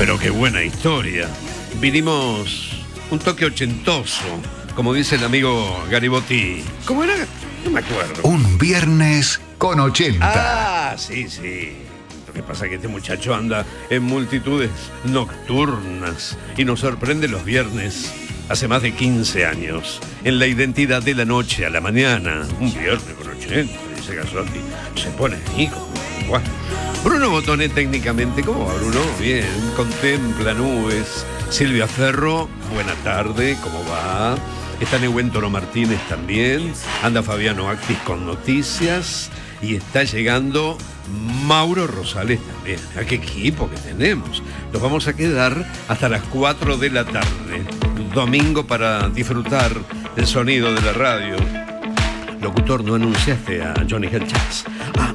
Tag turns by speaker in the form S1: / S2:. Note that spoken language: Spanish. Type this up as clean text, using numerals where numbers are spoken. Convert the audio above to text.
S1: Pero qué buena historia. Vinimos un toque ochentoso, como dice el amigo Garibotti. ¿Cómo era? No me acuerdo.
S2: Un viernes con 80.
S1: Ah, sí, sí. Lo que pasa es que este muchacho anda en multitudes nocturnas y nos sorprende los viernes. Hace más de 15 años, en la identidad de la noche a la mañana. Un viernes con 80, dice Gazzotti. Se pone Nico. Bueno. Bruno Botone técnicamente, ¿cómo va Bruno? Bien, contempla nubes. Silvia Ferro, buena tarde, ¿cómo va? Está Nehuen Toro Martínez también. Anda Fabiano Actis con noticias. Y está llegando Mauro Rosales también. ¿A qué equipo que tenemos? Nos vamos a quedar hasta las 4 de la tarde. Domingo para disfrutar el sonido de la radio. Locutor, no anunciaste a Johnny Helchas. Ah,